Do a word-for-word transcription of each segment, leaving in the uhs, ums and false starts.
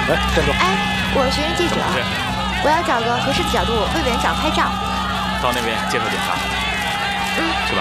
哎，站住！ 哎，我是学院记者，我要找个合适的角度为委员长拍照。 到那边接受检查。 嗯， 去吧。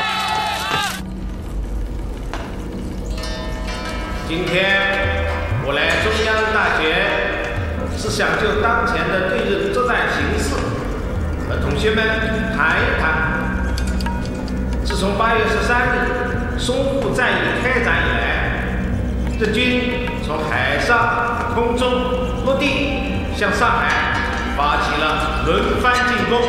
今天我来中央大学，是想就当前的对日作战形势和同学们谈一谈。自从八月十三日淞沪战役开展以来，日军从海上、空中、陆地向上海发起了轮番进攻。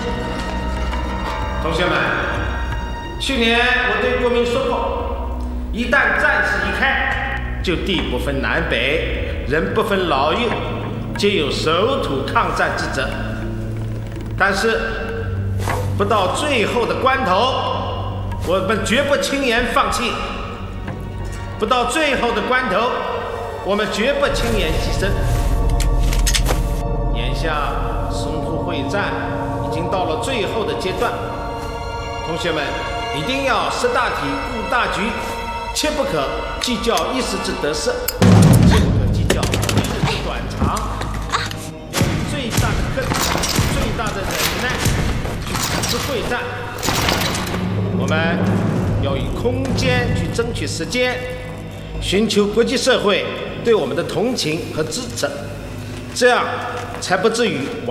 同学们，去年我对国民说过，一旦战事一开，就地不分南北，人不分老幼，皆有守土抗战之责。但是不到最后的关头，我们绝不轻言放弃；不到最后的关头，我们绝不轻言牺牲。眼下淞沪会战已经到了最后的阶段，同学们一定要识大体、顾大局，切不可计较一时之得失，切不可计较一时之短长，要以最大的克制、最大的忍耐去组织会战。我们要以空间去争取时间，寻求国际社会对我们的同情和支持，这样才不至于